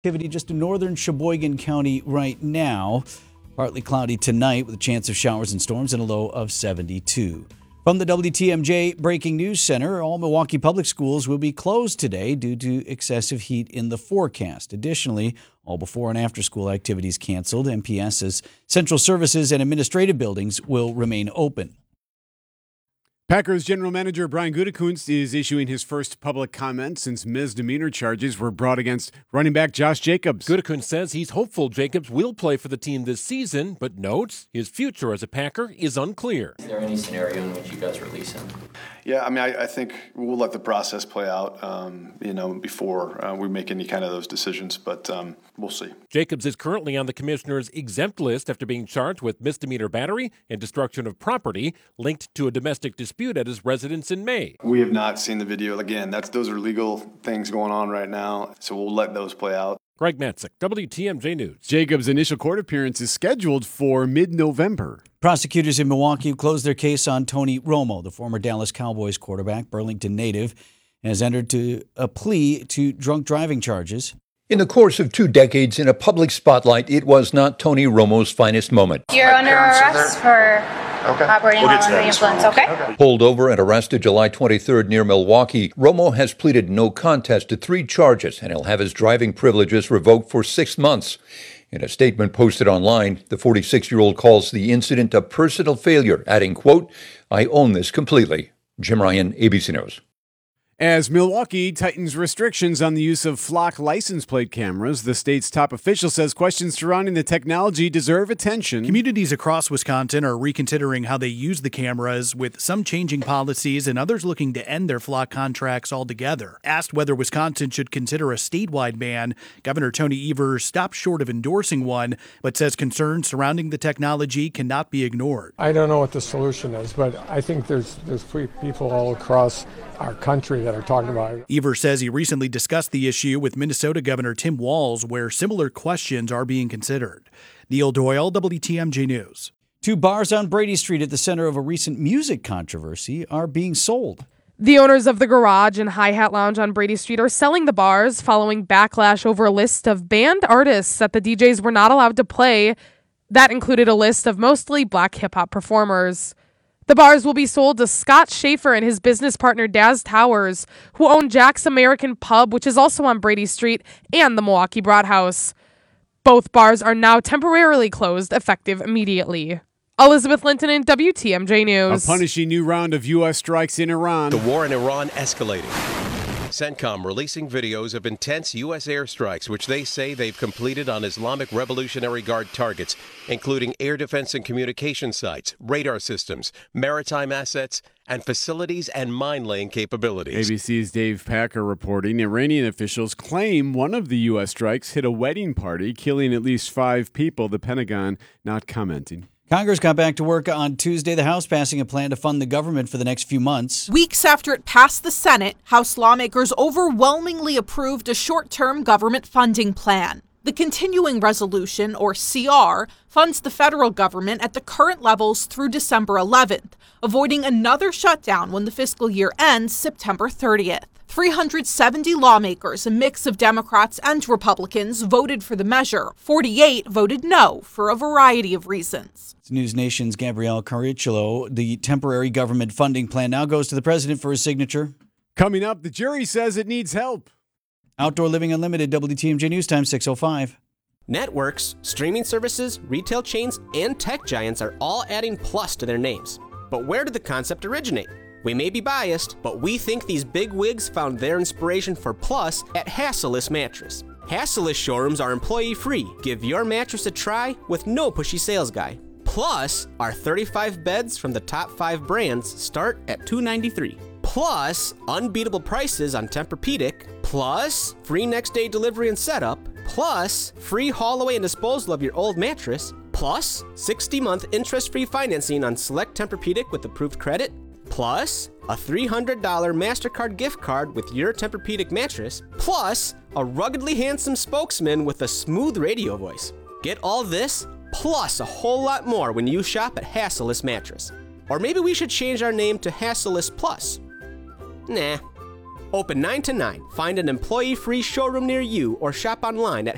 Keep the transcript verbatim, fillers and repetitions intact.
Activity just in northern Sheboygan County right now. Partly cloudy tonight with a chance of showers and storms and a low of seventy-two. From the W T M J Breaking News Center, all Milwaukee public schools will be closed today due to excessive heat in the forecast. Additionally, all before and after school activities canceled. M P S's central services and administrative buildings will remain open. Packers general manager Brian Gutekunst is issuing his first public comment since misdemeanor charges were brought against running back Josh Jacobs. Gutekunst says he's hopeful Jacobs will play for the team this season, but notes his future as a Packer is unclear. Is there any scenario in which you guys release him? Yeah, I mean, I, I think we'll let the process play out, um, you know, before uh, we make any kind of those decisions, but um, we'll see. Jacobs is currently on the commissioner's exempt list after being charged with misdemeanor battery and destruction of property linked to a domestic dispute at his residence in May. We have not seen the video. Again, that's those are legal things going on right now, so we'll let those play out. Greg Matzik, W T M J News. Jacobs' initial court appearance is scheduled for mid-November. Prosecutors in Milwaukee closed their case on Tony Romo, the former Dallas Cowboys quarterback, Burlington native, has entered to a plea to drunk driving charges. In the course of two decades in a public spotlight, it was not Tony Romo's finest moment. You're under arrest for okay. operating while under the influence, okay? okay? Pulled over and arrested July twenty-third near Milwaukee, Romo has pleaded no contest to three charges, and he'll have his driving privileges revoked for six months. In a statement posted online, the forty-six-year-old calls the incident a personal failure, adding, quote, "I own this completely." Jim Ryan, A B C News. As Milwaukee tightens restrictions on the use of flock license plate cameras, the state's top official says questions surrounding the technology deserve attention. Communities across Wisconsin are reconsidering how they use the cameras, with some changing policies and others looking to end their flock contracts altogether. Asked whether Wisconsin should consider a statewide ban, Governor Tony Evers stopped short of endorsing one, but says concerns surrounding the technology cannot be ignored. I don't know what the solution is, but I think there's there's people all across our country that are talking about it. Evers says he recently discussed the issue with Minnesota Governor Tim Walz, where similar questions are being considered. Neil Doyle, W T M J News. Two bars on Brady Street at the center of a recent music controversy are being sold. The owners of the Garage and Hi-Hat Lounge on Brady Street are selling the bars following backlash over a list of banned artists that the D Js were not allowed to play. That included a list of mostly black hip-hop performers. The bars will be sold to Scott Schaefer and his business partner Daz Towers, who own Jack's American Pub, which is also on Brady Street, and the Milwaukee Broad House. Both bars are now temporarily closed, effective immediately. Elizabeth Linton in W T M J News. A punishing new round of U S strikes in Iran. The war in Iran escalating. CENTCOM releasing videos of intense U S airstrikes, which they say they've completed on Islamic Revolutionary Guard targets, including air defense and communication sites, radar systems, maritime assets, and facilities and mine-laying capabilities. A B C's Dave Packer reporting Iranian officials claim one of the U S strikes hit a wedding party, killing at least five people, the Pentagon not commenting. Congress got back to work on Tuesday, the House passing a plan to fund the government for the next few months. Weeks after it passed the Senate, House lawmakers overwhelmingly approved a short-term government funding plan. The continuing resolution, or C R, funds the federal government at the current levels through December eleventh, avoiding another shutdown when the fiscal year ends September thirtieth. three hundred seventy lawmakers, a mix of Democrats and Republicans, voted for the measure. forty-eight voted no for a variety of reasons. It's News Nation's Gabrielle Caricciolo. The temporary government funding plan now goes to the president for his signature. Coming up, the jury says it needs help. Outdoor Living Unlimited, W T M J News Time, six oh five. Networks, streaming services, retail chains, and tech giants are all adding Plus to their names. But where did the concept originate? We may be biased, but we think these big wigs found their inspiration for Plus at Hassellus Mattress. Hassellus showrooms are employee-free. Give your mattress a try with no pushy sales guy. Plus, our thirty-five beds from the top five brands start at two hundred ninety-three dollars. Plus, unbeatable prices on Tempur-Pedic. Plus, free next-day delivery and setup. Plus, free haul away and disposal of your old mattress. Plus, sixty-month interest-free financing on select Tempur-Pedic with approved credit. Plus, a three hundred dollars MasterCard gift card with your Tempur-Pedic mattress. Plus, a ruggedly handsome spokesman with a smooth radio voice. Get all this, plus a whole lot more when you shop at Hassellus Mattress. Or maybe we should change our name to Hassellus Plus. Nah. Open nine to nine. Find an employee-free showroom near you or shop online at